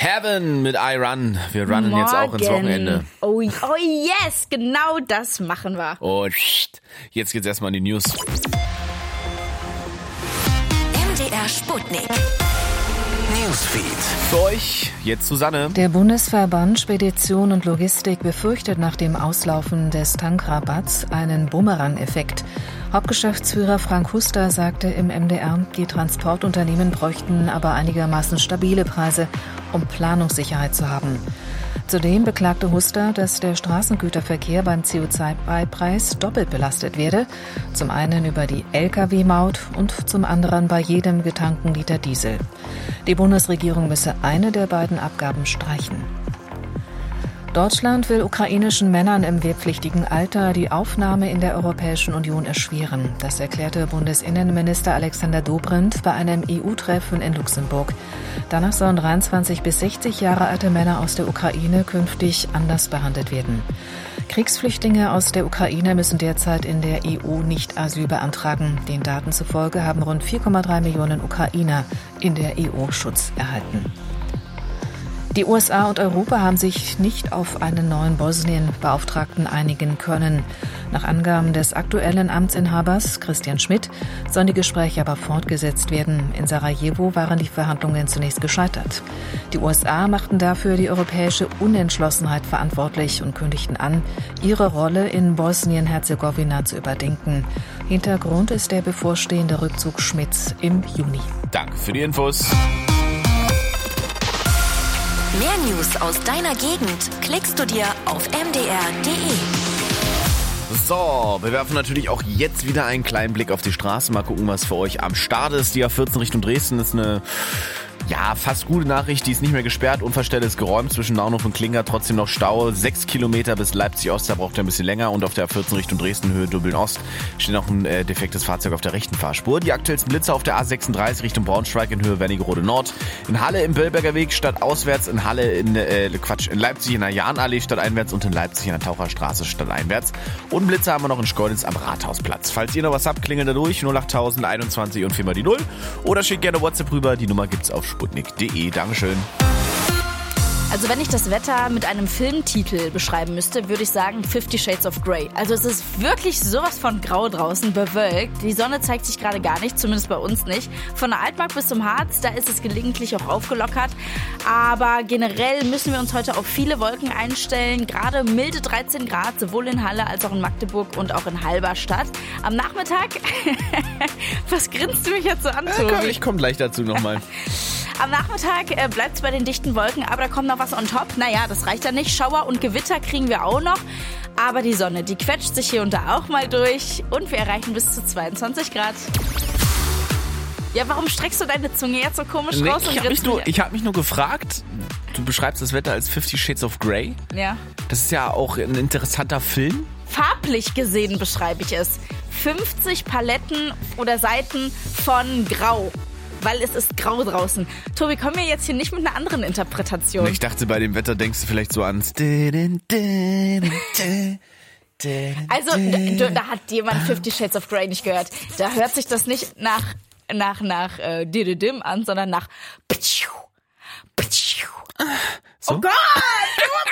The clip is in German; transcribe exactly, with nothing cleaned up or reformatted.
Heaven mit I Run. Wir runnen Morgen. jetzt auch ins Wochenende. Oh, oh yes, genau das machen wir. Und jetzt geht's erstmal in die News. M D R Sputnik. Newsfeed. Für euch jetzt Susanne. Der Bundesverband Spedition und Logistik befürchtet nach dem Auslaufen des Tankrabatts einen Bumerang-Effekt. Hauptgeschäftsführer Frank Huster sagte im M D R, die Transportunternehmen bräuchten aber einigermaßen stabile Preise, um Planungssicherheit zu haben. Zudem beklagte Huster, dass der Straßengüterverkehr beim C O zwei Preis doppelt belastet werde. Zum einen über die L K W-Maut und zum anderen bei jedem getankten Liter Diesel. Die Bundesregierung müsse eine der beiden Abgaben streichen. Deutschland will ukrainischen Männern im wehrpflichtigen Alter die Aufnahme in der Europäischen Union erschweren. Das erklärte Bundesinnenminister Alexander Dobrindt bei einem E U-Treffen in Luxemburg. Danach sollen dreiundzwanzig bis sechzig Jahre alte Männer aus der Ukraine künftig anders behandelt werden. Kriegsflüchtlinge aus der Ukraine müssen derzeit in der E U nicht Asyl beantragen. Den Daten zufolge haben rund vier Komma drei Millionen Ukrainer in der E U Schutz erhalten. Die U S A und Europa haben sich nicht auf einen neuen Bosnien-Beauftragten einigen können. Nach Angaben des aktuellen Amtsinhabers Christian Schmidt sollen die Gespräche aber fortgesetzt werden. In Sarajevo waren die Verhandlungen zunächst gescheitert. Die U S A machten dafür die europäische Unentschlossenheit verantwortlich und kündigten an, ihre Rolle in Bosnien-Herzegowina zu überdenken. Hintergrund ist der bevorstehende Rückzug Schmidts im Juni. Danke für die Infos. Mehr News aus deiner Gegend klickst du dir auf m d r punkt d e. So, wir werfen natürlich auch jetzt wieder einen kleinen Blick auf die Straße. Mal gucken, was für euch am Start ist. Die A vierzehn Richtung Dresden ist eine... Ja, fast gute Nachricht, die ist nicht mehr gesperrt. Unfallstelle ist geräumt zwischen Naunhof und Klinger. Trotzdem noch Stau. Sechs Kilometer bis Leipzig-Ost, da braucht er ein bisschen länger. Und auf der A vierzehn Richtung Dresden, Höhe Dublin-Ost, steht noch ein äh, defektes Fahrzeug auf der rechten Fahrspur. Die aktuellsten Blitze auf der A sechsunddreißig Richtung Braunschweig in Höhe Wernigerode Nord. In Halle im Böllberger Weg statt auswärts. In Halle in, äh, Quatsch, in Leipzig in der Jahnallee statt einwärts. Und in Leipzig in der Taucherstraße statt einwärts. Und Blitze haben wir noch in Schkeuditz am Rathausplatz. Falls ihr noch was habt, klingelt da durch. null acht tausend einundzwanzig und viermal die null. Oder schickt gerne WhatsApp rüber. Die Nummer gibt's auf sputnik punkt d e. Dankeschön. Also wenn ich das Wetter mit einem Filmtitel beschreiben müsste, würde ich sagen Fifty Shades of Grey. Also es ist wirklich sowas von grau draußen, bewölkt. Die Sonne zeigt sich gerade gar nicht, zumindest bei uns nicht. Von der Altmark bis zum Harz, da ist es gelegentlich auch aufgelockert. Aber generell müssen wir uns heute auf viele Wolken einstellen. Gerade milde dreizehn Grad, sowohl in Halle als auch in Magdeburg und auch in Halberstadt. Am Nachmittag, was grinst du mich jetzt so an, Tobi? Ja, komm, ich komme gleich dazu nochmal. Am Nachmittag äh, bleibt es bei den dichten Wolken, aber da kommt noch was on top. Naja, das reicht ja nicht. Schauer und Gewitter kriegen wir auch noch. Aber die Sonne, die quetscht sich hier und da auch mal durch. Und wir erreichen bis zu zweiundzwanzig Grad. Ja, warum streckst du deine Zunge jetzt so komisch Nee, raus? ich und habe mich, grinst nur- mich- ich hab mich nur gefragt, du beschreibst das Wetter als Fifty Shades of Grey. Ja. Das ist ja auch ein interessanter Film. Farblich gesehen beschreibe ich es. fünfzig Paletten oder Seiten von Grau. Weil es ist grau draußen. Tobi, kommen wir jetzt hier nicht mit einer anderen Interpretation. Ich dachte, bei dem Wetter denkst du vielleicht so ans... Also, da, da hat jemand Fifty Shades of Grey nicht gehört. Da hört sich das nicht nach, nach, nach äh, Dididim an, sondern nach Pitschu, Pitschu. So? Oh Gott, Tobi!